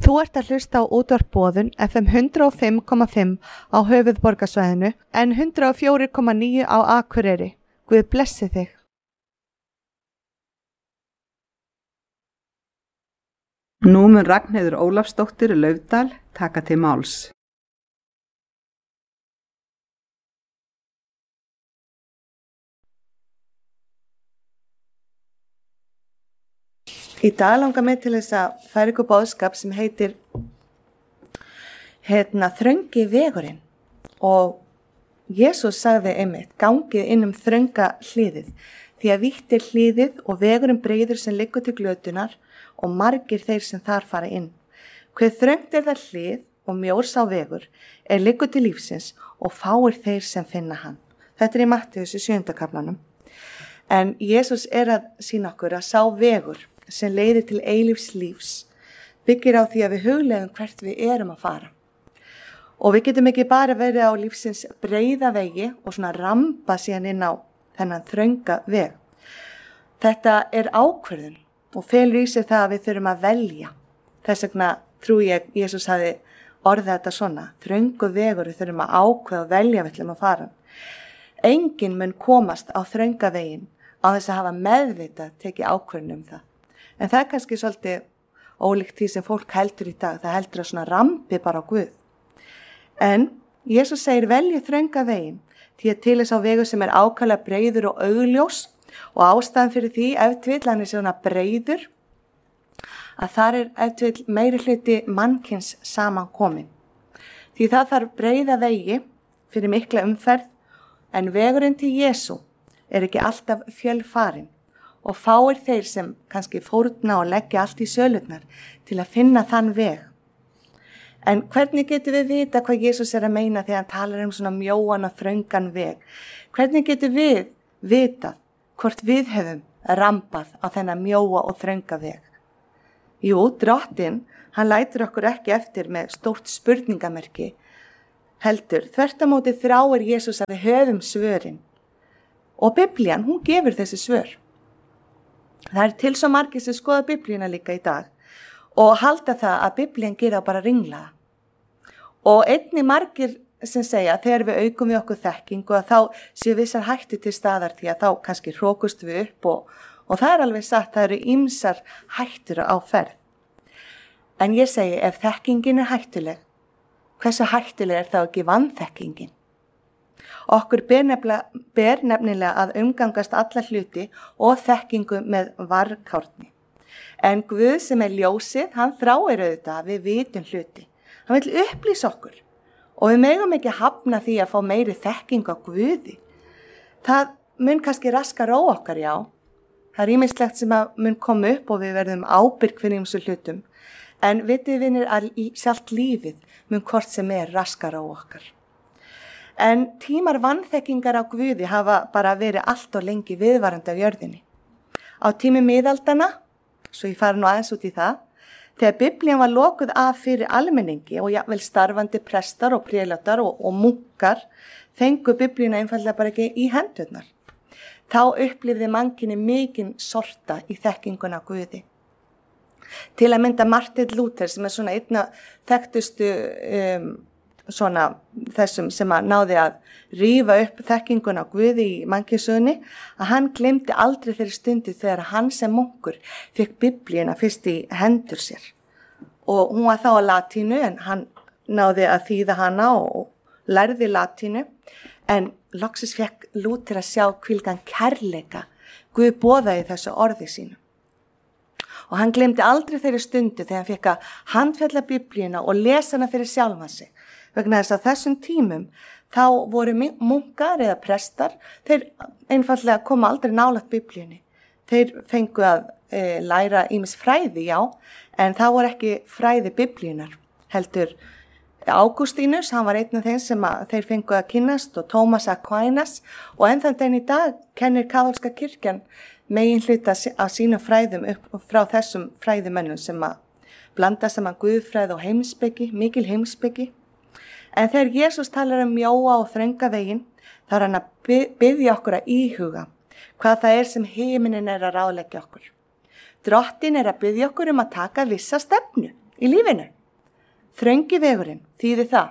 Þú ert að hlusta á útvarp Boðun FM 105,5 á höfuðborgarsvæðinu en 104,9 á Akureyri. Guð blessi þig. Nú mun Ragnheiður Ólafsdóttir Laufdal taka til máls. Í dag langar mig til þess að færa ykkur boðskap sem heitir þröngi vegurinn, og Jesús sagði einmitt, gangið inn þrönga hliðið, því að vítt hliðið og vegurinn breiður sem liggur til glötunar og margir þeir sem þar fara inn. Hve þröngt það hlið og mjór sá vegur liggur til lífsins og fáir þeir sem finna hann. Þetta í Mattheus 7. kaflanum. En Jesús að sýna okkur að sá vegur sem leiðir til eilífs lífs byggir á því að við hugleiðum hvert við erum að fara. Og við getum ekki bara verið á lífsins breiða vegi og svona ramba síðan inn á þennan þrönga veg. Þetta ákvörðun og felur í sig það að við þurfum að velja. Þess vegna trúi ég Jesús hafi orðið þetta svona, þröngu vegur, við þurfum að ákveða og velja við ætlum að fara. Enginn mun komast á þrönga veginn á þess að hafa meðvitað tekið ákvörðun það. En það kannski svolítið ólíkt því sem fólk heldur í dag. Það heldur að svona rampi bara á Guð. En Jesús segir velji þrönga veginn, því að til þess á vegu sem ákaflega breiður og augljós, og ástæðan fyrir því ef til hann svona breiður, að þar ef til meiri hluti mannkins saman komin. Því það þarf breiða vegi fyrir mikla umferð, en vegurinn til Jesú ekki alltaf fjölfarinn. Og fáir þeir sem kannski fórna og leggja allt í sölurnar til að finna þann veg. En hvernig getum við vita hvað Jesús að meina þegar hann talar svona mjóan og þröngan veg? Hvernig getum við vitað hvort við höfum rambað á þennan mjóa og þrönga veg? Jú, Drottinn, hann lætur okkur ekki eftir með stórt spurningamerki. Heldur, þvert á móti þráir Jesús að við höfum svörin. Og Biblían, hún gefur þessi svör. Það til svo margir sem skoða Biblíuna líka í dag og halda það að Biblían gera bara ringlaða. Og einnig margir sem segja að þegar við aukum við okkur þekkingu að þá séu vissar hættu til staðar því að þá kannski hrókust við upp og það alveg satt, það eru ýmsar hættur á ferð. En ég segi ef þekkingin hættuleg, hversu hættuleg þá ekki vanþekkingin? Okkur ber nefnilega að umgangast alla hluti og þekkingu með varkárni. En Guð sem ljósið, hann þráir auðvitað að við vitum hluti. Hann vill upplýsa okkur og við megum ekki hafna því að fá meiri þekkingu á Guði. Það mun kannski raska ró okkar, já. Það ýmislegt sem mun koma upp og við verðum ábyrg fyrir ýmsum hlutum. En vitið vinir að sjálft lífið mun hvort sem raska ró okkar. En tímar vanþekkingar á Guði hafa bara verið allt og lengi viðvarandi á jörðinni. Á tími miðaldana, svo ég fara nú aðeins út í það, þegar Biblían var lokuð af fyrir almenningi og jafnvel starfandi prestar og prélátar og munkar, fengu Biblíuna einfaldlega bara ekki í hendurnar. Þá upplifði mannkyni mikinn sorta í þekkinguna á Guði. Til að mynda Martin Luther sem svona einna þekktustu þessum sem náði að rífa upp þekkinguna á Guði í mannkynssögunni, að hann gleymdi aldrei þeirri stundu þegar hann sem munkur fekk Biblíuna fyrst í hendur sér. Og hún var þá á latínu en hann náði að þýða hana og lærði latínu, en loksins fekk Lúther að sjá hvílíkan kærleika Guð boðaði þessu orði sínu. Og hann gleymdi aldrei þeirri stundu þegar hann fekk að handfjalla Biblíuna og lesa hana fyrir sjálfan sig. Vegna þess að þessum tímum þá voru munkar eða prestar, þeir einfaldlega koma aldrei nálægt Biblíunni. Þeir fengu að læra ýmis fræði, já, en það voru ekki fræði Biblíunar. Heldur Ágústínus, hann var einn af þeim sem þeir fengu að kynnast, og Tómas Aquinas, og enn þann daginn í dag kennir kaþólska kirkjan megin hluta af sínum fræðum upp frá þessum fræðimönnum sem blanda saman guðfræði og heimspeki, mikil heimspeki. En þegar Jesús talar mjóa og þrönga veginn, þá hann að biðja okkur að íhuga hvað það sem himinin að ráðleggja okkur. Drottinn að biðja okkur að taka vissa stefnu í lífinu. Þröngi vegurinn þýðir það.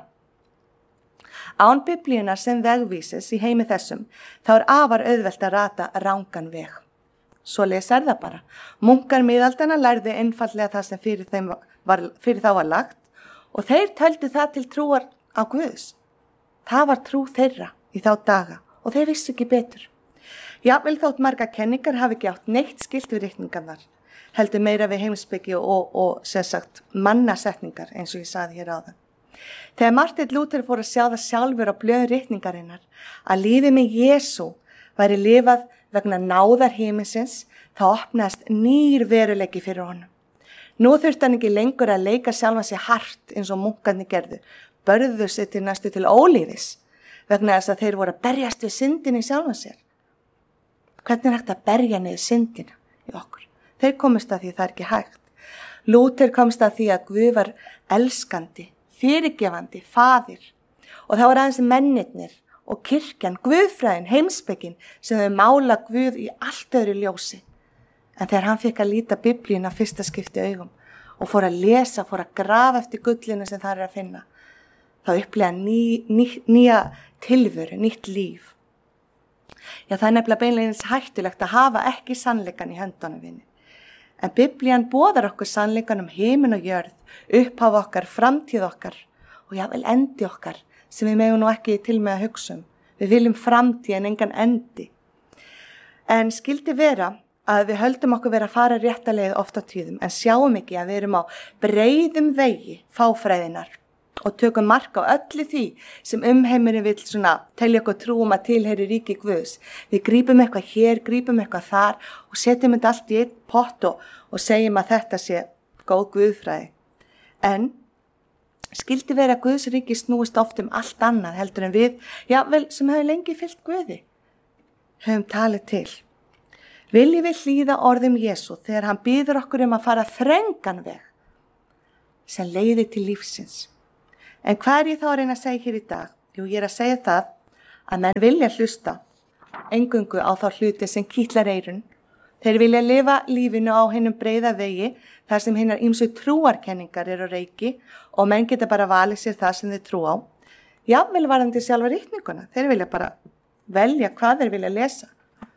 Án biblíunar sem vegvísis í heimi þessum, þá afar auðvelt að rata rangan veg. Svoleiðis það bara. Munkar miðaldana lærðu einfaldlega það sem fyrir þá var lagt og þeir töldu það til trúar á Guðs. Það var trú þeirra í þá daga og þeir vissu ekki betur. Jafnvel þótt marga kenningar hafi ekki átt neitt skylt við ritningarnar, heldur meira við heimspeki og sem sagt mannasetningar eins og ég saði hér áðan. Þegar Martin Luther fór að sjá það sjálfur á blöðum ritningarinnar að lífið með Jesú væri lifað vegna náðar himinsins, þá opnaðist nýr veruleiki fyrir honum. Nú þurfti hann ekki lengur að leika sjálfan sig hart eins og munkarnir gerðu, börðu sig til næstu til ólífis vegna þess að þeir voru að berjast við syndina í sjálfan sér. Hvernig er hægt að berja niður syndina í okkur? Þeir komist að því það er ekki hægt. Luther komst að því að Guð var elskandi, fyrirgefandi, faðir og það var aðeins mennirnir og kirkjan, Guðfræðin, heimspekin sem þau mála Guð í allt öðru ljósi. En þegar hann fekk að líta biblíuna fyrsta skipti augum og fór að lesa, fór að grafa eftir gullinu sem það að finna, þá upplega nýja tilveru, nýtt líf. Já, það er nefnilega beinlegins hættulegt að hafa ekki sannleikan í höndunum vinni. En biblían boðar okkur sannleikan himin og jörð, upphaf okkar, framtíð okkar og jável endi okkar sem við megum nú ekki til með að hugsa um. Við viljum framtíð en engan endi. En skildi vera að við höldum okkur vera að fara rétta leið oft á tíðum en sjáum ekki að við erum á breiðum vegi fáfræðinar og tökum mark á öllu því sem umheimurinn vill svona telja okkur trúum að tilheyri ríki Guðs. Við grípum eitthvað hér, grípum eitthvað þar og setjum þetta allt í einn pott og segjum að þetta sé góð Guðfræði. En skildi vera að Guðs ríki snúist oft allt annað heldur en við, jável sem hefur lengi fylgt Guði, höfum talið til. Viljum við hlýða orðum Jesú þegar hann býður okkur að fara þröngan veg sem leiðir til lífsins. En hvað er ég þá að reyna að segja hér í dag? Jú, ég er að segja það að menn vilja hlusta eingöngu á þá hluti sem kitlar eyrun. Þeir vilja lifa lífinu á hinum breiða vegi þar sem hinnar ýmsu trúarkenningar eru á reiki og menn geta bara valið sér það sem þeir trú á. Jafnvel varðandi sjálfa ritninguna. Þeir vilja bara velja hvað þeir vilja lesa.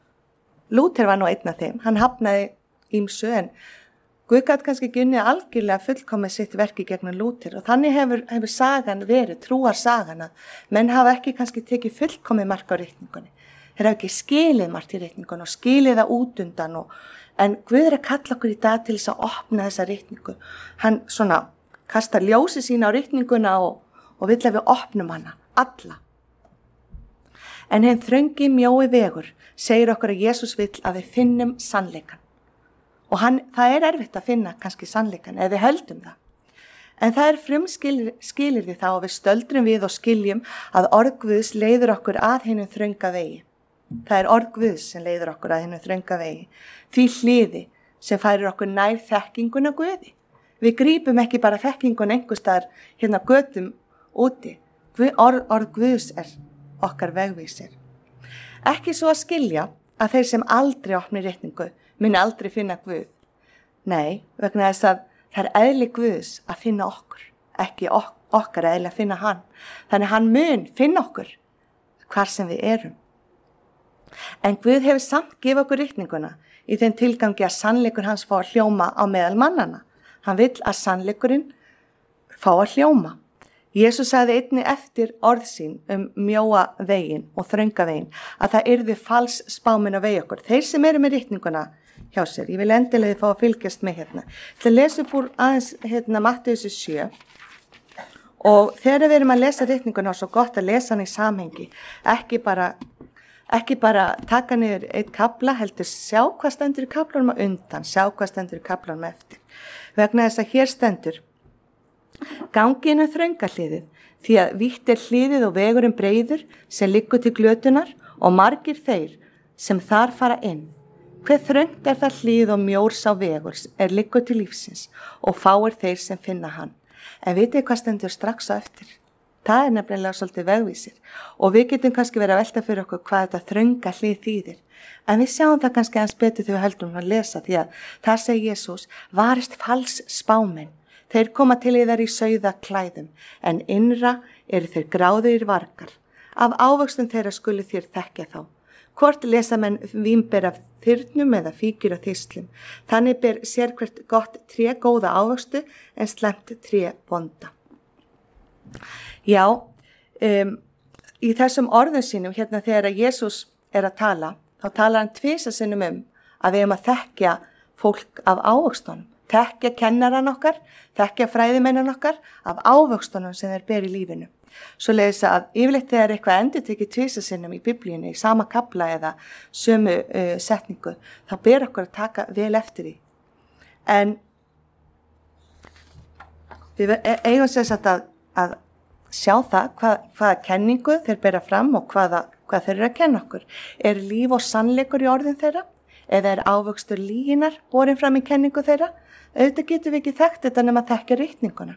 Luther var nú einn af þeim. Hann hafnaði ýmsu en Guð gat kannski ekki unnið algjörlega fullkomið sitt verki gegnum Luther og þannig hefur sagan verið, trúarsagan að menn hafa ekki kannski tekið fullkomið mark á ritningunni. Þeir hafa ekki skilið margt í ritningunni og skilið það út undan en Guð er að kalla okkur í dag til þess að opna þessa ritningu. Hann svona kastar ljósi sína á ritninguna og vill að við opnum hana, alla. En hinn þröngi mjói vegur segir okkur að Jesús vill að við finnum sannleikan. Og það er erfitt að finna kannski sannleikan ef við höldum það. En það er frumskilyrði þá að við stöldrum við og skiljum að orð Guðs leiður okkur að hinum þrönga vegi. Það er orð Guðs sem leiður okkur að hinum þrönga vegi. Því hliði sem færir okkur nær þekkinguna Guði. Við grípum ekki bara þekkingun einhvers staðar hérna götum úti. Orð Guðs er okkar vegvísir. Ekki svo að skilja að þeir sem aldrei opni ritningu muni aldrei finna Guð. Nei, vegna þess að það er eðli Guðs að finna okkur, ekki okkar eðli að finna hann. Þannig hann mun finna okkur hvar sem við erum. En Guð hefur samt gefið okkur ritninguna í þeim tilgangi að sannleikur hans fá að hljóma á meðal mannana. Hann vill að sannleikurinn fá að hljóma. Jesús sagði einnig eftir orð sín mjóa veginn og þrönga veginn að það yrði fals spámenn á vegi okkur. Þeir sem eru með ritninguna hjá sér, ég vil endilega fá að fylgjast með hérna. Það lesa upp úr aðeins Mattheus 7 og þegar við erum að lesa ritninguna er svo gott að lesa hann í samhengi. Ekki bara taka niður eitt kafla, heldur sjá hvað stendur í kaflanum á undan, sjá hvað stendur í kaflanum eftir. Vegna þess að hér stendur gangi inn þrönga hliðið, því að vítt hliðið og vegurinn breiður sem liggur til glötunar og margir þeir sem þar fara inn. Hver þröngt er það hlið og mjór sá vegur er liggur til lífsins og fáir þeir sem finna hann. En vitið hvað stendur strax á eftir? Það er nefnilega svolítið vegvísir og við getum kannski verið að velta fyrir okkur hvað þetta þrönga hlið þýðir. En við sjáum það kannski aðeins betur þegar við höldum að lesa því að það segir Jesús varist fals spámenn. Þeir koma til yðar í sauða klæðum, en innra eru þeir gráðugir vargar. Af ávöxtum þeirra skulu þér þekkja þá. Hvort lesa menn vínber af þyrnum eða fíkjur af þislum. Þannig ber sérhvert gott tré góða ávöxtu en slæmt tré vonda. Já, í þessum orðum sínum, hérna þegar Jesús er að tala, þá talar hann tvisvar sinnum að við að þekkja fólk af ávöxtunum. Þekkja kennaran okkar, þekkja fræðimennan okkar af ávöxtunum sem þeir ber í lífinu. Svoleiðis að yfirleitt þegar eitthvað endurtekið tvisvar sinnum í Biblíunni, í sama kafla eða sömu setningu, þá ber okkur að taka vel eftir því. En við eigum sem sagt að sjá það hvaða kenningu þeir bera fram og hvað þeir eru að kenna okkur. Er líf og sannleikur í orðin þeirra? Eða er ávöxtur lyginnar borin fram í kenningu þeirra? Auðvitað getum við ekki þekkt þetta nema að þekkja ritninguna.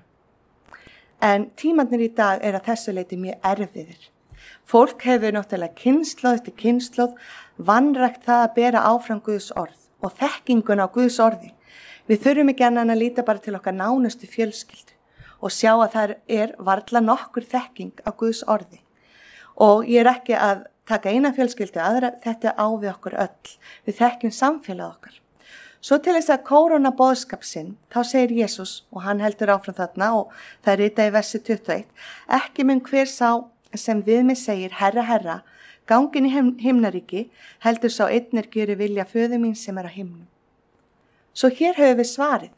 En tímarnir í dag er að þessu leyti mjög erfiðir. Fólk hefur náttúrulega kynslóð eftir kynslóð vanrækt það að bera áfram Guðs orð og þekkinguna á Guðs orði. Við þurfum ekki annan að líta bara til okkar nánustu fjölskyldu og sjá að það er varla nokkur þekking á Guðs orði. Og ég er ekki að taka eina fjölskyldu aðra, þetta á við okkur öll. Við þekkjum samfélag okkar. Svo til þess að kóróna boðskap sinn, þá segir Jesús, og hann heldur áfram þarna og það er ritað í versi 21, ekki mun hver sá sem við mig segir, Herra, Herra, gangin í himnaríki, heldur sá einn gjöri vilja föður mín sem er á himnum. Svo hér höfum við svarið,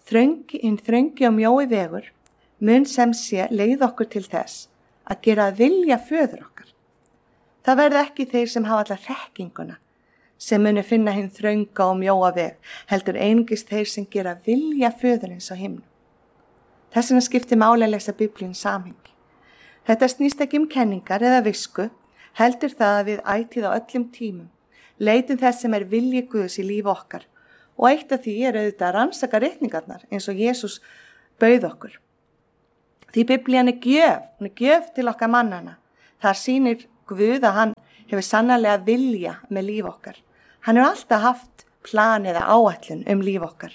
þröngi og mjói vegur, mun sem sé leið okkur til þess að gera vilja föður okkar. Það verða ekki þeir sem hafa allar þekkinguna, sem muni finna hinn þrönga og mjóa veg, heldur einungis þeir sem gera vilja föðurins á himnum. Þess vegna skiptir máli að lesa Biblíun samhengi. Þetta snýst ekki kenningar eða visku, heldur það að við ætíð á öllum tímum, leitum þess sem er vilji Guðs í lífi okkar, og eitt af því er auðvitað að rannsaka ritningarnar eins og Jesús bauð okkur. Því Biblían er gjöf til okkar mannana. Það sýnir Guð að hann hefur sannarlega vilja með líf okkar. Hann hefur alltaf haft plan eða áætlun líf okkar.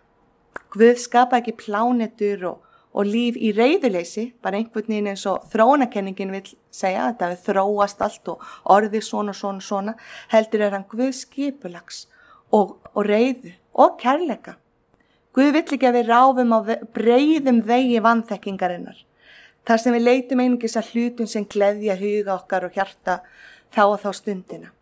Guð skapa ekki plánetur og líf í reiðuleysi, bara einhvern veginn eins og þróunarkenningin vil segja, þetta við þróast allt og orðið svona, heldur er hann Guð skipulags og reiðu og kærleika. Guð vill ekki að við ráfum á breiðum vegi vanþekkingarinnar, þar sem við leitum einungis að hlutum sem gleðja huga okkar og hjarta þá og þá stundina,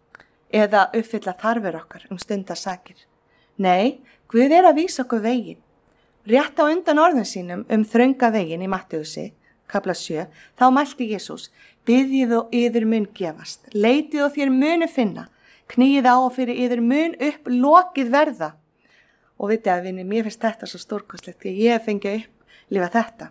eða uppfylla þarfir okkar stundarsakir. Nei, Guð er að vísa okkur veginn. Rétt á undan orðum sínum þrönga veginn í Mattheusi, kafla 7, þá mælti Jesús, biðjið og yður mun gefast, leitið og þér munu finna, knýið á og fyrir yður mun upp lokið verða. Og vitið að vinni, mér finnst þetta svo stórkostlegt, því ég fengi að upplifa þetta.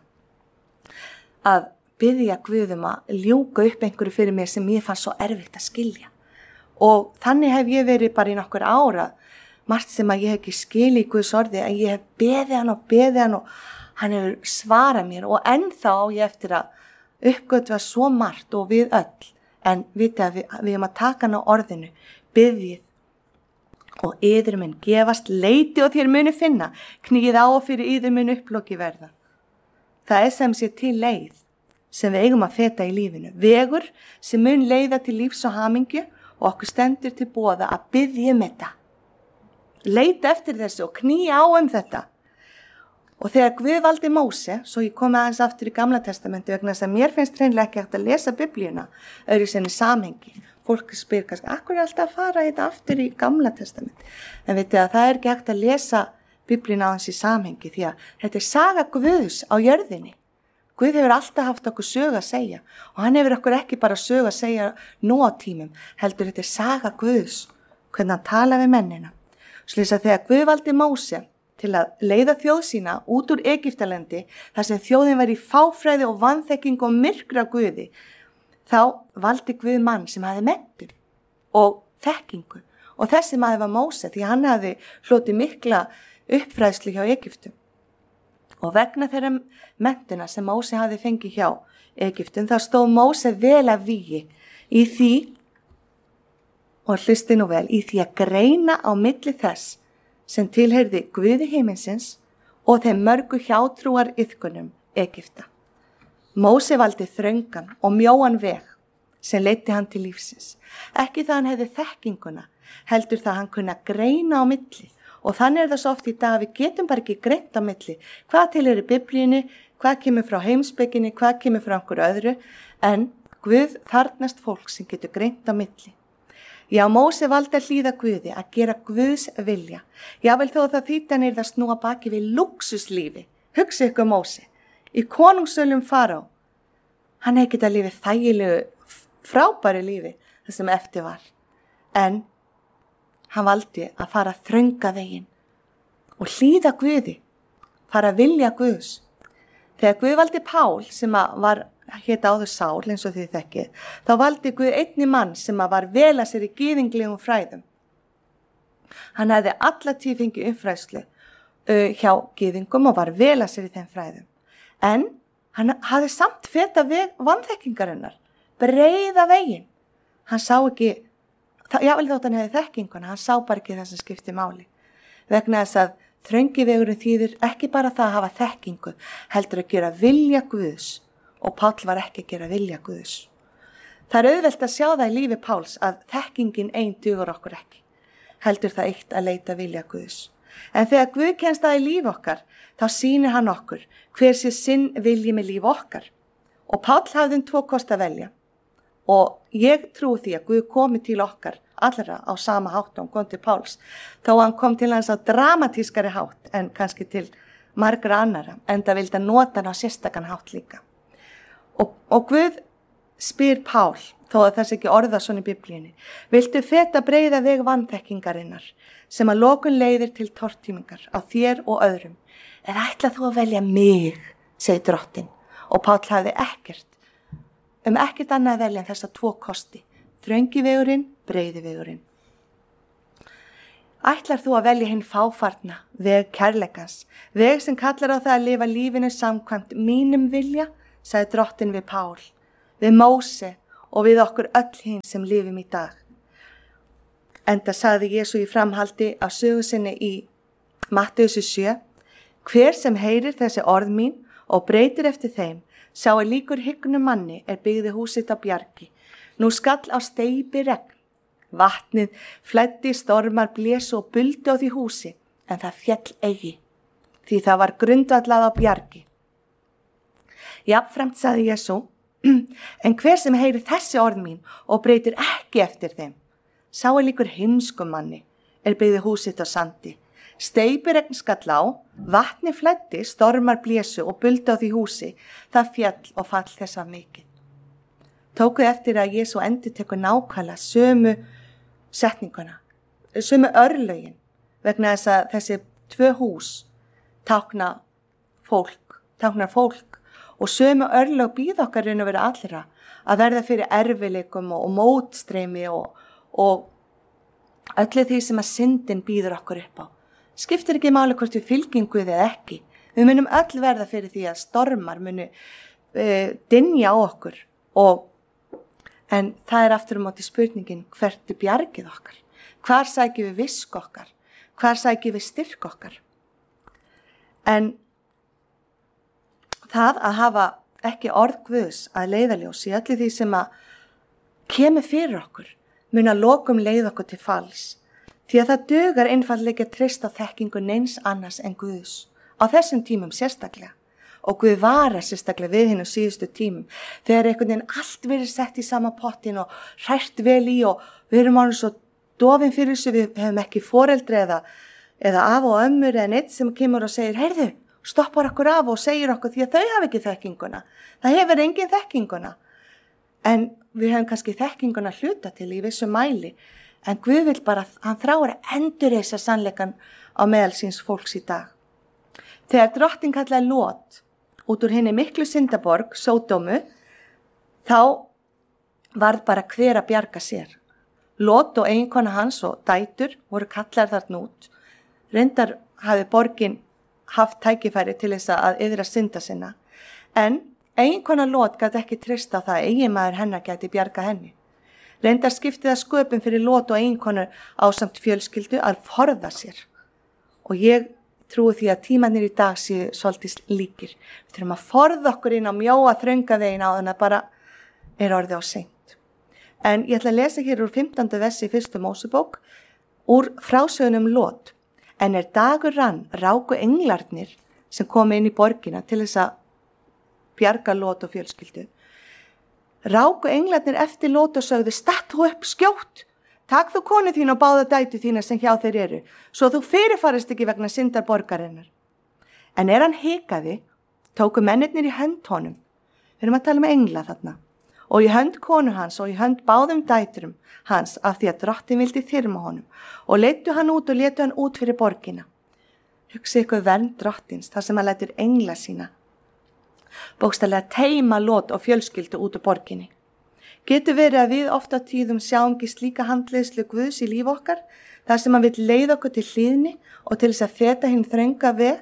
Að biðja Guðum að ljúka upp einhverju fyrir mér sem ég fann svo erfitt að skilja. Og þannig hef ég verið bara í nokkur ára, margt sem að ég hef ekki skilið í Guðs orði, að ég hef beðið hann og hann hefur svarað mér og ennþá á ég eftir að uppgötva svo margt og við öll. En vitið að við erum að taka hann á orðinu, biðjið og yður mun gefast, leiti og þér muni finna, knýið á og fyrir yður mun upploki verða. Það er sem sé til leið sem við eigum að feta í lífinu, vegur sem mun leiða til lífs og hamingju og okkur stendur til boða að biðja þetta. Leita eftir þessu og knýja á þetta. Og þegar Guð valdi Móse, svo ég kom aðeins aftur í Gamla testamenti vegna þess að mér finnst hreinlega ekki hægt að lesa Biblíuna öðru sinni samhengi. Fólk spyr kannski, akkur er alltaf að fara þetta aftur í Gamla testamenti? En veitu að það er ekki hægt að lesa Biblíuna aðeins í samhengi því að þetta er saga Guðs á jörðinni. Guð hefur alltaf haft okkur sögu að segja og hann hefur okkur ekki bara sögu að segja nú á tímum, heldur þetta er saga Guðs, hvernig hann tala við mennina. Slýs að þegar Guð valdi Móse til að leiða þjóð sína út úr Egyptalendi, þar sem þjóðin var í fáfræði og vanþekking og myrkra Guði, þá valdi Guð mann sem hafði menntun og þekkingu. Og þessi maður var Móse því hann hafði hlotið mikla uppfræðslu hjá Egyptum. Og vegna þeirra menntuna sem Móse hafði fengið hjá Egyptum, þá stóð Móse vel að vígi í því, og hlusti nú vel, í því að greina á milli þess sem tilheyrði Guði himinsins og þeim mörgu hjátrúar iðkunum Egypta. Móse valdi þröngan og mjóan veg sem leiddi hann til lífsins. Ekki það hann hefði þekkinguna, heldur það hann kunna greina á milli. Og þannig það svo oft í dag að við getum bara ekki greint á milli. Hvað til í Biblíunni, hvað kemur frá heimspekinni, hvað kemur frá einhverju öðru, en Guð þarnast fólk sem getur greint á milli. Já, Móse valdi að hlýða Guði, að gera Guðs vilja. Jável þó það þýddi hann yrði að snúa baki við lúxuslífi. Hugsa ykkur Móse, í konungsölum Faró. Hann hefði getað lífið þægilegu, frábæru lífi, það sem eftir var. En hann valdi að fara þrönga veginn og hlýða Guði, fara að vilja Guðs. Þegar Guð valdi Pál sem var hét áður Sál eins og þið þekkið, þá valdi Guð einni mann sem var vel að sér í gyðinglegum fræðum. Hann hefði alla tíð fengið uppfræðslu hjá gyðingum og var vel að sér í þeim fræðum. En hann hafði samt feta veg vanþekkingarinnar, breiða veginn. Hann sá ekki, jável þótt hann hefði þekkinguna, hann sá bara ekki það sem skipti máli. Vegna þess að þröngi vegurinn þýðir ekki bara það að hafa þekkingu, heldur að gera vilja Guðs. Og Páll var ekki að gera vilja Guðs. Það auðvelt að sjá það í lífi Páls að þekkingin ein dugur okkur ekki. Heldur það eitt að leita vilja Guðs. En þegar Guð kemst það í lífi okkar, þá sýnir hann okkur hver sé sinn vilji með lífi okkar. Og Páll hafði tvo kost að velja. Og ég trúi því að Guð komi til okkar allra á sama hátt og hann kom til Páls. Þó hann kom til hans á dramatískari hátt en kannski til margra annara. En það vildi að nota hann á sérstakann hátt líka. Og Guð spyr Pál, þó að það sé ekki orða svona í Biblíunni, viltu feta breiða veg vanþekkingarinnar sem að lokun leiðir til tortímingar á þér og öðrum? Eða ætla þú að velja mig, segir drottinn. Og Pál hafði ekkert annað að velja en þessa tvo kosti, þröngi vegurinn, breiði vegurinn. Ætlar þú að velja hinn fáfarna, veg kærleikans, veg sem kallar á það að lifa lífinu samkvæmt mínum vilja, sagði drottinn við Pál, við Móse og við okkur öll hinn sem lifum í dag. Enda sagði Jesú í framhaldi af sögu sinni í Mattheusi 7, hver sem heyrir þessi orð mín og breytir eftir þeim, sá er líkur hyggnum manni byggði húsið á bjargi. Nú skall á steypi regn. Vatnið flæddi, stormar blésu og buldi á því húsi, en það féll eigi, því það var grundvallað á bjargi. Jafnframt sagði Jesú, en hver sem heyrir þessi orð mín og breytir ekki eftir þeim, sá er líkur heimskum manni byggði húsið á sandi. Steypiregn skall á, vatni flæddi, stormar blésu og buldi á því húsi, það féll og fall þess var mikið. Tókuð eftir að Jesú endurtekur nákvæmlega sömu setninguna, sömu örlögin, vegna þess að þessi tvö hús táknar fólk og sömu örlög býð okkar raun og vera allra að verða fyrir erfileikum og mótstreymi og öllu því sem að syndin býður okkur upp á. Skiptir ekki máli hvort við fylgjum Guði eða ekki. Við munum öll verða fyrir því að stormar munu dynja á okkur en það er aftur á móti spurningin hvert bjargið okkar. Hvar sækjum við visk okkar? Hvar sækjum við styrk okkar? En það að hafa ekki orð Guðs að leiðaljós í öllu því sem að kemur fyrir okkur mun að lokum leið okkur til falls. Því að það dugar einfaldlega ekki að treysta þekkingu neins annars en Guðs. Á þessum tímum sérstaklega. Og Guð varar sérstaklega við hinn á síðustu tímum. Þegar einhvern veginn allt verið sett í sama pottin og hrært vel í og við erum alveg svo dofin fyrir þessu, við hefum ekki foreldri eða af og ömmur eða neitt sem kemur og segir, heyrðu, stoppar okkur af og segir okkur því að þau hafa ekki þekkinguna. Það hefur engin þekkinguna. En við hefum kannski þekkinguna hluta til í vissu mæli. En Guð vil bara, hann þráir að endurreisa sannleikan á meðal síns fólks í dag. Þegar drottinn kallaði Lót út úr hinni miklu syndaborg, Sódómu, þá varð bara hver að bjarga sér. Lót og eiginkona hans og dætur voru kallar þarna út. Reyndar hafi borgin haft tækifæri til þess að yðra synda sinna. En eiginkona Lót gat ekki treysta á það að eiginmaður hennar gæti bjarga henni. Reyndar skipti það sköpum fyrir Lót og eiginkonu ásamt fjölskyldu að forða sér. Og ég trúi því að tímannir í dag séu svolítið líkir. Við þurfum að forða okkur inn á mjóa þrönga veginn á þannig að bara orðið á seint. En ég ætla að lesa hér úr 15. versi í 1. Mósebók úr frásögunum Lot. En dagur rann, ráku englarnir sem komu inn í borgina til þess að bjarga Lot og fjölskyldu. Ráku englarnir eftir Lot og sögðu, statt þú upp skjótt. Takk þú konu þín og báða dætur þína sem hjá þeir eru, svo þú fyrirfarist ekki vegna syndar borgarinnar. En hann hikaði, tóku mennirnir í hönd honum. Við erum að tala engla þarna. Og í hönd konu hans og í hönd báðum dæturum hans af því að drottin vildi þyrma honum og leiddu hann út og letu hann út fyrir borgina. Hugsið ykkur vernd drottins þar sem hann lætur engla sína. Bókstaflega teima Lot og fjölskyldu út úr borginni. Getur verið að við oft á tíðum sjáum ekki slíka handleiðslu Guðs í líf okkar, þar sem hann vill leiða okkur til hlýðni og til þess að feta hinn þrönga veg.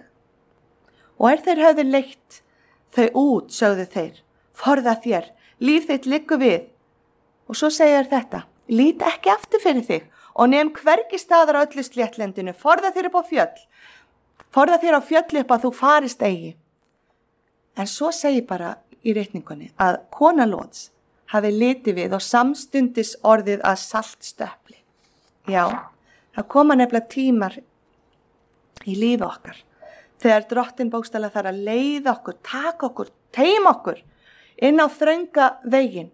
Og þeir höfðu leitt þau út, sögðu þeir, forða þér, líf þitt liggur við. Og svo segir þetta, lít ekki aftur fyrir þig og nefn hvergi staðar á öllu sléttlendinu, forða þér upp á fjöll, forða þér á fjöll upp að þú farist eigi. En svo segir bara í reikningunni að kona Lots hafi litið við og samstundis orðið að saltstöpli. Já, það koma nefnilega tímar í lífi okkar þegar drottin bókstaflega þarf að leiða okkur, taka okkur, teima okkur inn á þrönga veginn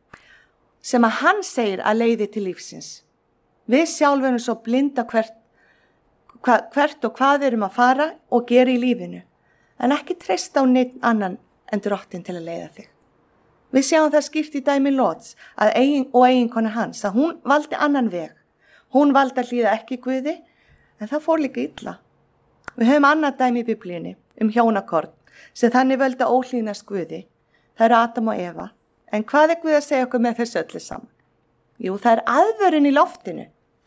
sem að hann segir að leiði til lífsins. Við sjálf erum svo blinda hvert og hvað við erum að fara og gera í lífinu, en ekki treysta á neitt annan en drottin til að leiða þig. Við sjáum það skýrt í dæmi Lots og eiginkona hans að hún valdi annan veg. Hún valdi að hlýða ekki Guði, en það fór líka illa. Við höfum annað dæmi í Biblíunni hjónakorn sem þannig völdu óhlýðnast Guði. Það eru Adam og Eva. En hvað Guð að segja okkur með þessu öllu saman? Jú, það aðvörun í loftinu.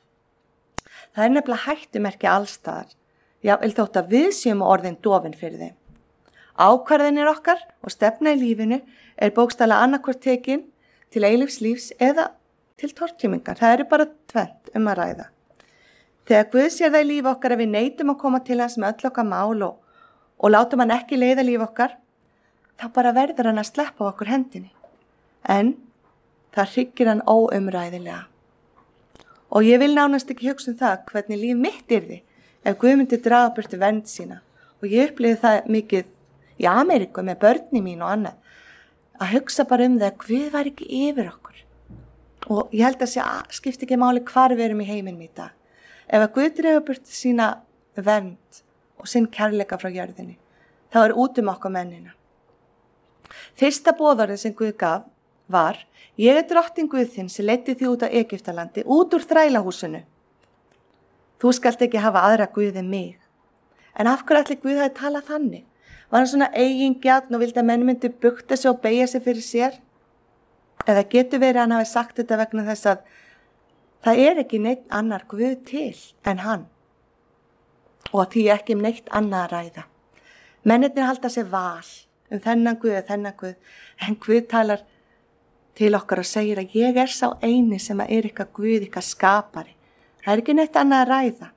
Það nefnilega hættumerki allstaðar. Já, þótt að við séum orðin dofin fyrir þeim. Ákvarðanir okkar og stefna í lífinu bókstaflega annarkvort tekin til eilífs lífs eða til tortímingar. Það eru bara tvennt að ræða. Þegar Guð sér það í lífi okkar að við neitum að koma til hans með öll okkar mál og látum hann ekki leiða líf okkar, þá bara verður hann að sleppa á okkur hendinni. En það hryggir hann óumræðilega. Og ég vil nánast ekki hugsa það hvernig líf mitt yrði ef Guð myndi draga burtu vernd sína. Og ég upplifði það mikið í Ameríku með börni mín og annað, að hugsa bara það að Guð var ekki yfir okkur. Og ég held að skipti ekki máli hvar við erum í heiminum í dag. Ef að Guð dregur burt sína vernd og sinn kærleika frá jörðinni, þá út okkar mennina. Fyrsta boðorðið sem Guð gaf var, ég drottin Guð þinn sem leiddi þig út á Egyptalandi, út úr þrælahúsinu. Þú skalt ekki hafa aðra Guð en mig. En af hverju ætli Guð hafi talað þannig? Var hann svona eigingjarn og vildi að menn myndi bugta sig og beygja sig fyrir sér? Eða getur verið að hann hafi sagt þetta vegna þess að það ekki neitt annar Guð til en hann. Og því ekki neitt annað að ræða. Mennirnir halda sér val þennan Guð, en Guð talar til okkar og segir að ég sá eini sem ykkar Guð, ykkar skapari. Það ekki neitt annað að ræða.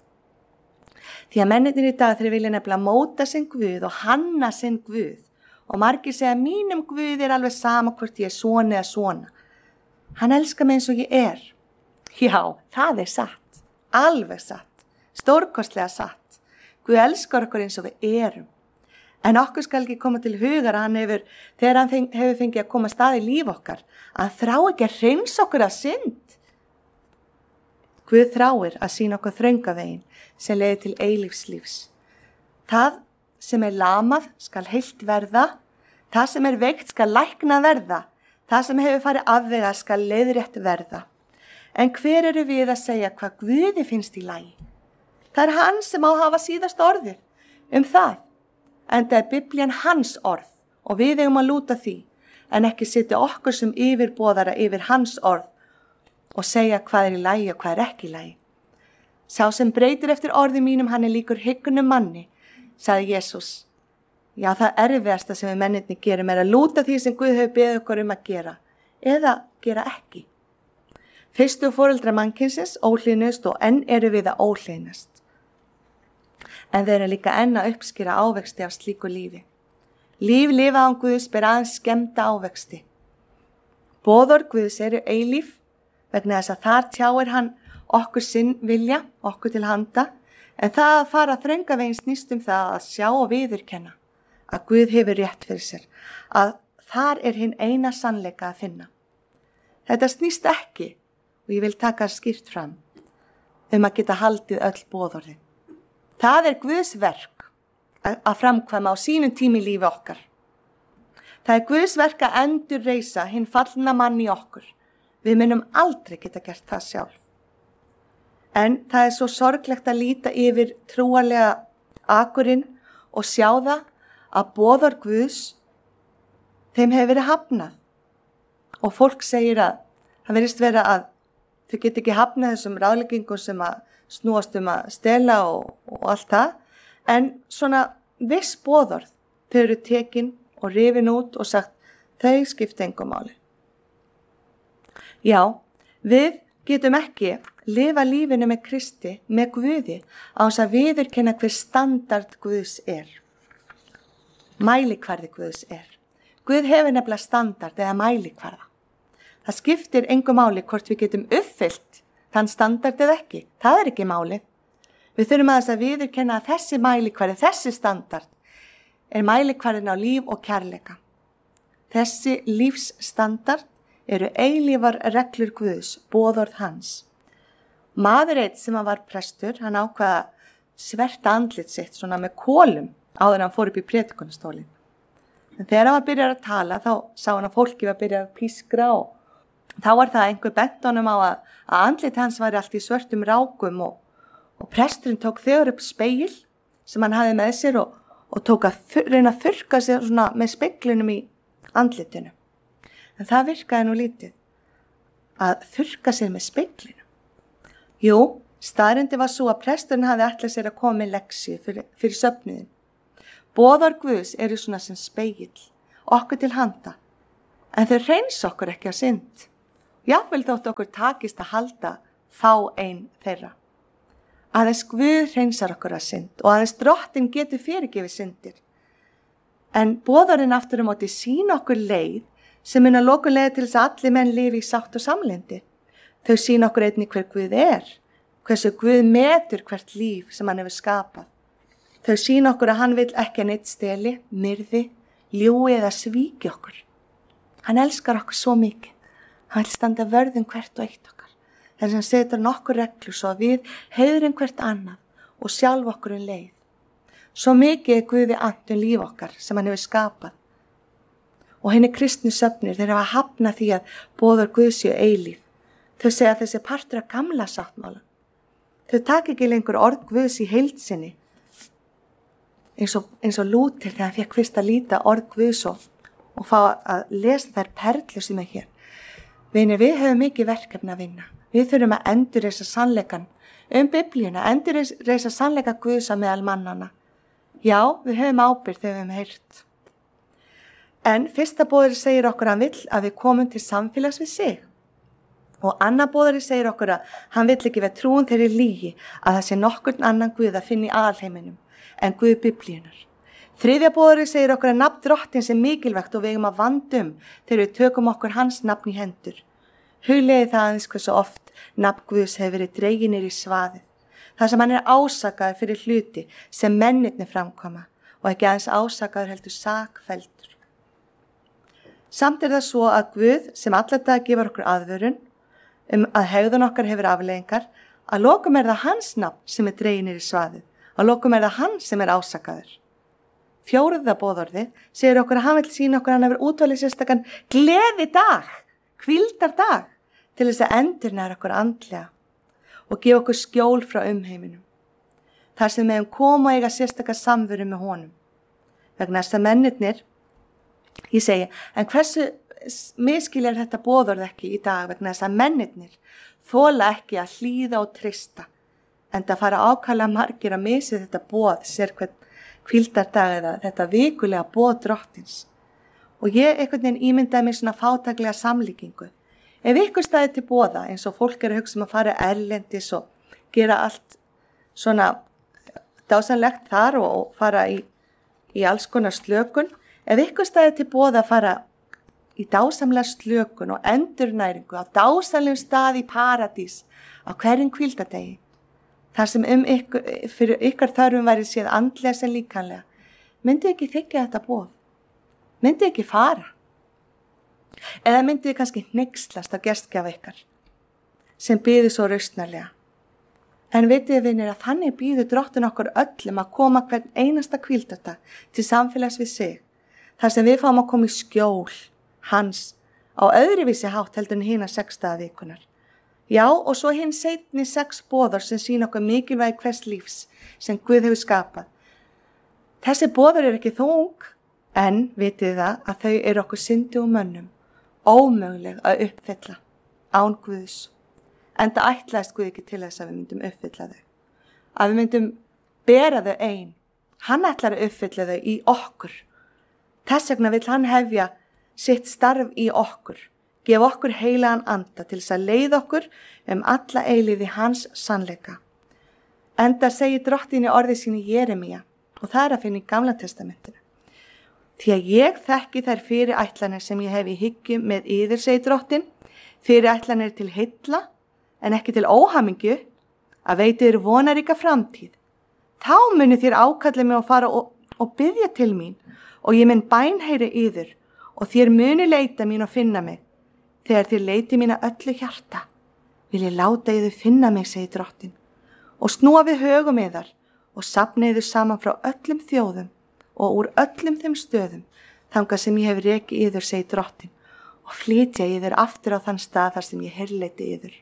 Því að mennirnir í dag þeir vilja nefnilega móta sinn Guð og hanna sinn Guð og margir segja að mínum Guð alveg sama hvort ég svona eða svona. Hann elskar mig eins og ég Já, það satt, alveg satt, stórkostlega satt. Guð elskar okkur eins og við erum. En okkur skal ekki koma til hugar að þegar hann hefur fengið að koma stað í líf okkar, að hann þrá ekki að hreinsa okkur af synd. Guð þráir að sýna okkur þröngavegin sem leiðir til eilífslífs. Það sem lamað skal heilt verða, það sem veikt skal læknað verða, það sem hefur farið afvega skal leiðrétt verða. En hver eru við að segja hvað Guði finnst í lagi? Það hann sem á að hafa síðasta orðið það. Enda Biblían hans orð og við eigum að lúta því, en ekki setja okkur sem yfirboðara yfir hans orð og segja hvað í lagi og hvað ekki í lagi. Sá sem breytir eftir orði mínum, hann líkur hyggnum manni, sagði Jesús. Já, það erfiðasta sem við mennirnir gerum að lúta því sem Guð hefur beðið okkur að gera, eða gera ekki. Fyrstu foreldrar mannkynsins óhlýðnust og enn eru við að óhlýðnast. en þeir eru líka enn að uppskera ávexti af slíku lífi. Líf lifað án Guðs ber aðeins skemmta ávexti. Boðorð Guðs eru eilíf vegna þess að þar tjáir hann okkur sinn vilja, okkur til handa, en það að fara þrönga veginn snýst það að sjá og viðurkenna að Guð hefur rétt fyrir sér, að þar hinn eina sannleika að finna. Þetta snýst ekki, og ég vil taka skýrt fram, að geta haldið öll boðorðin. Það Guðs verk að framkvæma á sínum tími í lífi okkar. Það Guðs verk að endurreisa hinn fallna mann í okkur. Við munum aldrei geta gert það sjálf. En það svo sorglegt að líta yfir trúarlega akurinn og sjá það að boðorð Guðs, þeim hefur verið hafnað. Og fólk segir að það virðist vera að þau get ekki hafnað þessum ráðleggingum sem að snúast að stela og allt það. En svona viss boðorð, þau eru tekin og rifin út og sagt, þau skipta engu máli. Já, við getum ekki lifa lífinu með Kristi, með Guði, á þess að viðurkenna hver standard Guðs mælikvarði Guðs Guð hefur nefnilega standard eða mælikvarða. Það skiptir engu máli hvort við getum uppfyllt þann standard eða ekki. Það ekki málið. Við þurfum að viðurkenna að þessi mælikvarði, þessi standard, mælikvarðin á líf og kærleika. Þessi lífsstandard eru eilífar reglur Guðs, boðorð hans. Maður einn sem var prestur, hann ákvaða sverta andlit sitt svona með kolum áður hann fór upp í prédikunarstólinn. En þegar hann var byrjað að tala, þá sá hann að fólki var byrjað að pískra og þá var það einhver bent honum á að andlit hans væri allt í svörtum rákum og presturinn tók þegar upp speil sem hann hafði með sér og tók að reyna að þurrka sér svona með speglinum í andlitinu. En það virkaði nú lítið að þurrka sér með speglinu. Jú, staðreyndi var svo að presturinn hafði ætlað sér að koma með leksju fyrir söfnuðin. Boðorð Guðs eru svona sem spegill, okkur til handa, en þau reynsa okkur ekki á synd. Jafnvel þótt okkur takist að halda þá ein þeirra. Aðeins Guð reynsar okkur á synd og aðeins Drottinn getur fyrirgefið syndir. En boðorðin aftur á móti sýna okkur leið sem mun að lokum leiða til þess að allir menn lifi í sátt og samlyndi. Þau sýna okkur einnig hver Guð hversu Guð metur hvert líf sem hann hefur skapað. Þau sýna okkur að hann vill ekki að neitt steli, myrði, ljúgi eða svíki okkur. Hann elskar okkur svo mikið. Hann vil standa vörðum hvert og eitt okkar. Þess að hann setur nokkur reglur svo að við heiðrum hvert annað og sjálf okkur leið. Svo mikið Guði annt líf okkar sem hann hefur skapað. Og henni kristnu söfnir þeir hafa hafnað því að boðorð Guðs séu eilíf. Þau segja að þessi partur af gamla sáttmála. Þau taka ekki lengur orð Guðs í heild sinni. Eins og Lúter þegar hann fekk fyrst að líta orð Guðs og fá að lesa þær perlur sem hér. Vinir, við höfum mikið verkefni að vinna. Við þurfum að endurreisa sannleikan Biblíuna, endurreisa sannleika Guðs á meðal mannana. Já, við höfum ábyrgð þegar við höfum heyrt. En fyrsta boðari segir okkur að hann vill að við komum til samfélags við sig. Og annar boðari segir okkur að hann vill ekki vera trúin þeirri lígi að það sé nokkurn annan Guð að finna í alheiminum en Guð Biblíunar. Þriðja boðari segir okkur að nafn Drottins mikilvægt og við eigum að vanda þegar við tökum okkur hans nafn í hendur. Hugleiði það aðeins hversu oft nafn Guðs hefur verið dregið niður í svaðið. Það sem hann ásakaður fyrir hluti sem mennirnir framkoma og ekki aðeins ásakaður heldur sakfelldur. Samt það svo að Guð sem alla dag gefur okkur aðvörun að hegðun okkar hefur afleiðingar, að lokum það hans nafn sem dregið niður í svaðið. Að lokum það hann sem ásakaður. Fjóruða boðorðið segir okkur að hann vil sýna okkur að hann hefur útvalið sérstakann gleðidag, hvíldardag, til þess að endurnæra okkur andlega og gefa okkur skjól frá umheiminum. Þar sem við koma eiga sérstakar samveru með honum. Vegna þess að mennirnir, ég segi, en hversu miskiljar þetta boðorð ekki í dag vegna þess að mennirnir þola ekki að hlýða og treysta, en það fara ákaflega margir að missa þetta boð sér hvern hvíldardag eða þetta vikulega boð Drottins. Og ég einhvern veginn ímyndaði mér svona fátæklega samlíkingu. Ef ykkur staði til boða eins og fólk að hugsa að fara erlendis og gera allt svona dásanlegt þar og fara í alls konar slökun. Ef ykkur staði til boða að fara í dásamlega slökun og endurnæringu á dásamlegum stað í paradís á hverjum hvíldardegi, þar sem fyrir ykkar þörfum væri séð andlega sem líkamlega, myndið ekki þiggja þetta boð? Myndið ekki fara? Eða myndið kannski hneykslast á gestgjafa ykkar sem býður svo rausnarlega? En vitið vinir að þannig býður Drottinn okkur öllum að koma hvern einasta hvíldardag til samfélags við sig, þar sem við fáum að koma í skjól hans á öðruvísi hátt heldur en hina 6 daga vikunar. Já, og svo hinn seinni 6 boðar sem sýna okkur mikilvægi hvers lífs sem Guð hefur skapað. Þessi boðar ekki þung, en vitið það að þau eru okkur syndugum mönnum ómöguleg að uppfylla án Guðs. Enda ætlaðist Guð ekki til þess að við myndum uppfylla þau. Að við myndum bera þau ein. Hann ætlar að uppfylla þau í okkur. Þess vegna vill hann hefja sitt starf í okkur. Gef okkur heilagan anda til þess að leiða okkur alla eilífð í hans sannleika. Enda segir Drottinn í orði sínu í Jeremía, og það að finna í Gamla testamentinu. Því að ég þekki þær fyrirætlanir sem ég hef í hyggju með yður, segir Drottinn, fyrirætlanir til heilla, en ekki til óhamingju, að veita þér vonaríka framtíð. Þá munu þér ákalla mig og fara og biðja til mín, og ég mun bænheyri yður, og þér munu leita mín og finna mig. Þegar þér leiti mín að öllu hjarta, vil ég láta yður finna mig, segir Drottinn, og snúa við högum yðar, og safna yður saman frá öllum þjóðum, og úr öllum þeim stöðum, þangað sem ég hef rekið yður, segir Drottinn, og flytja yður aftur á þann stað þar sem ég herleiti yður.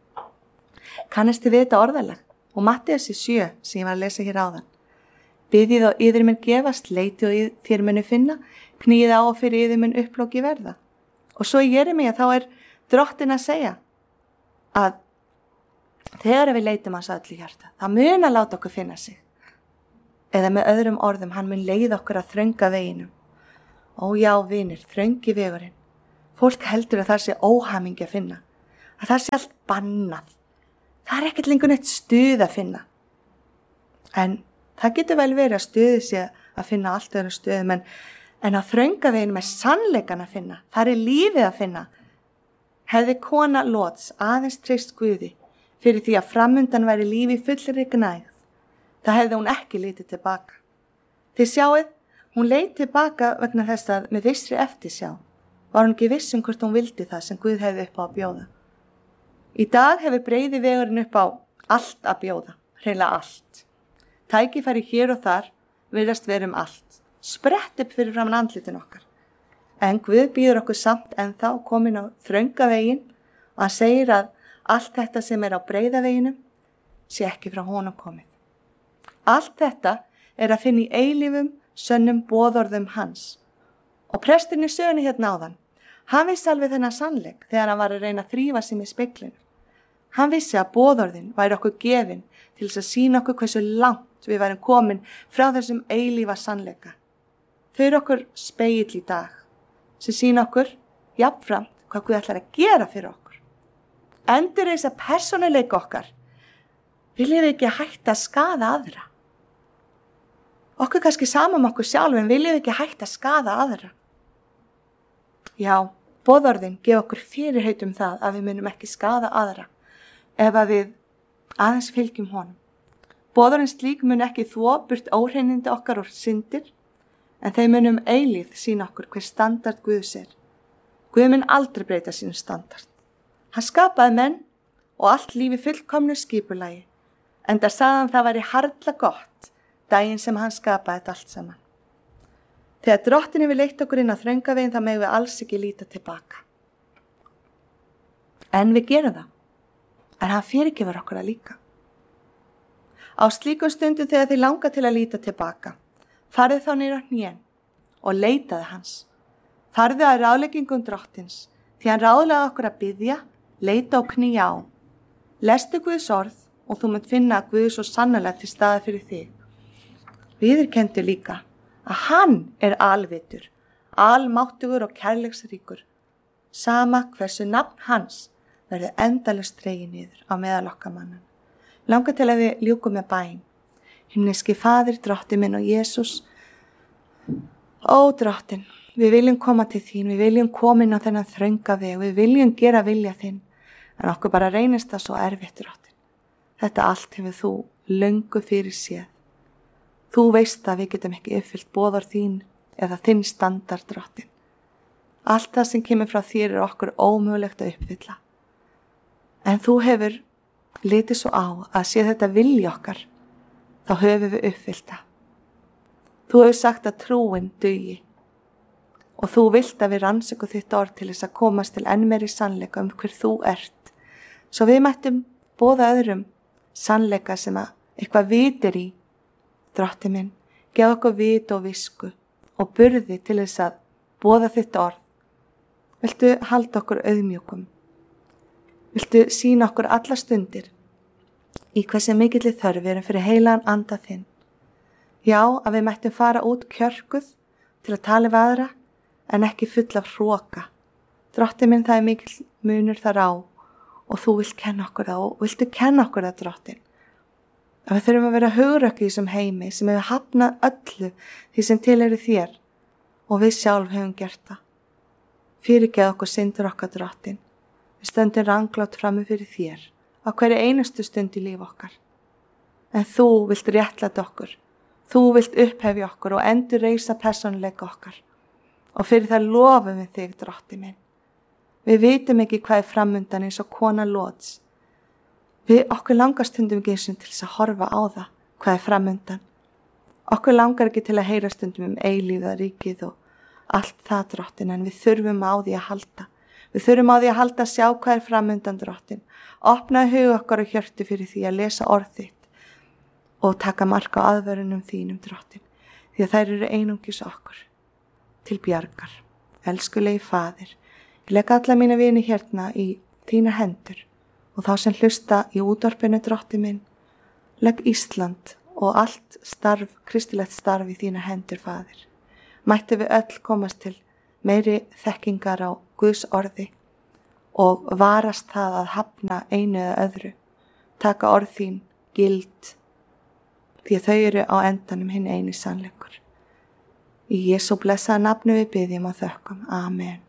Kannist þið við þetta orðalag og Matteusar 7 sem ég var að lesa hér áðan. Biðjið og yður mun gefast, leitið og þér munu finna, knýið á og fyrir yður mun upplóki verða. Og svo í Jeremía þá Drottinn að segja að þegar við leitum hans öllu hjarta, það mun að láta okkur finna sig. Eða með öðrum orðum, hann mun leiða okkur að þrönga veginum. Ó já, vinir, þröngi vegurinn. Fólk heldur að það sé óhamingi að finna, að það sé allt bannað. Það ekkert lengur neitt stuð að finna. En það getur vel verið að stuði sé að finna allt öðrum stuðum, en á þrönga veginum sannleikan að finna. Það lífið að finna. Hefði kona Lóts aðeins treyst Guði fyrir því að framundan væri lífi fullri gnægð, það hefði hún ekki litið tilbaka. Þið sjáið, hún leit tilbaka vegna þess að með vissri eftirsjá var hún ekki viss hvort hún vildi það sem Guð hefði upp á að bjóða. Í dag hefur breiði vegurinn upp á allt að bjóða, hreinlega allt. Tækifæri hér og þar virðast vera allt, sprett upp fyrir framan andlitin okkar. En Guð býður okkur samt ennþá komin á þrönga veginn og hann segir að allt þetta sem á breiða veginum sé ekki frá honum komið. Allt þetta að finna í eilífum, sönnum boðorðum hans. Og presturinn í sögunni hérna áðan, hann vissi alveg þennan sannleik þegar hann var að reyna að þrífa sig með speglinu. Hann vissi að boðorðin væri okkur gefin til þess að sýna okkur hversu langt við værum komin frá þessum eilífa sannleika. Þau okkur spegill í dag, sem sýna okkur jafnframt hvað Guð ætlar að gera fyrir okkur. Endur þess að persónuleika okkar, viljum við ekki hætta að skaða aðra. Okkur kannski saman okkur sjálf, en viljum við ekki hætta að skaða aðra. Já, boðorðin gef okkur fyrirheit það að við munum ekki skaða aðra ef að við aðeins fylgjum honum. Boðorðin slík mun ekki þvo burt óhreinindi okkar og syndir, en þeir munum eilíð sína okkur hver standard Guðs Guð mun aldrei breyta sínum standard. Hann skapaði menn og allt lífi fullkomnu skipulagi, enda sagði hann það væri harla gott daginn sem hann skapaði þetta allt saman. Þegar Drottinn hefur leitt okkur inn á þrönga veginn, þá megum við alls ekki líta tilbaka. En við gerum það. En hann fyrirgefur okkur það líka. Á slíkum stundum þegar þið langar til að líta tilbaka, farið þá niður á hnén og leitaði hans. Farðu að ráðleggingum Drottins, því hann ráðlaði okkur að biðja, leita og knýja á. Lestu Guðs orð og þú munt finna að Guð svo sannarlega til staðar fyrir þig. Viðurkenndu líka að hann alvitur, almáttugur og kærleiksríkur. Sama hversu nafn hans verður endalaust dregið niður á meðal okkar mannan. Langar til að við ljúkum með bæn. Himneski Faðir, Drottinn minn og Jesús, ó Drottinn, við viljum koma til þín, við viljum koma inn á þennan þrönga veg, við viljum gera vilja þinn, en okkur bara reynist það svo erfitt, Drottinn. Þetta allt hefur þú löngu fyrir séð. Þú veist að við getum ekki uppfyllt boðorð þín eða þinn standard, Drottinn. Allt það sem kemur frá þér okkur ómögulegt að uppfylla. En þú hefur litið svo á að sé þetta vilja okkar, þá höfum við uppfyllt það. Þú hefur sagt að trúin dugi og þú vilt að við rannsökum þitt orð til þess að komast til enn meiri sannleika hver þú ert. Svo við mættum boða öðrum sannleika sem að eitthvað vitir í. Drottinn minn, gefa okkur vit og visku og burði til þess að boða þitt orð. Viltu halda okkur auðmjúkum? Viltu sýna okkur alla stundir í hversu mikilli þörf við erum fyrir heilagan anda þinn? Já, að við mættum fara út kjörkuð til að tala við aðra en ekki full af hroka. Drottinn minn, það mikill munur þar á og þú vilt kenna okkur það og viltu kenna okkur það, Drottinn. Að við þurfum að vera hugrökk í þessum heimi sem hefur hafnað öllu því sem tilheyrir þér og við sjálf höfum gert það. Fyrirgeð okkur syndir okkar, Drottinn. Við stöndum ranglátt frammi fyrir þér á hverju einustu stund í líf okkar. En þú vilt réttlæta okkur. Þú vilt upphefja okkur og endur reisa persónuleika okkar. Og fyrir það lofum við þig, Drottinn minn. Við vitum ekki hvað framundan eins og kona Lóts. Við okkur langar stundum ekki til þess að horfa á það, hvað framundan. Okkur langar ekki til að heyra stundum eilíða ríkið og allt það, Drottinn, en við þurfum á því að halda. Við þurfum á því að halda að sjá hvað framundan, Drottinn. Opnaðu hug okkar og hjörtu fyrir því að lesa orð þitt og taka mark á aðvörunum þínum, Drottinn, því að þær eru einungis okkur til bjargar. Elskulegi Faðir, ég legg alla mína vini hérna í þínar hendur og þá sem hlusta í útvarpinu, Drottinn minn, legg Ísland og allt starf, kristilegt starf í þínar hendur, Faðir. Mættu við öll komast til meiri þekkingar á Guðs orði og varast það að hafna einu eða öðru, taka orð þín gild, því að þau eru á endanum hinn eini sannleikur. Í Jesú blessaða nafni við biðjum og þökkum. Amen.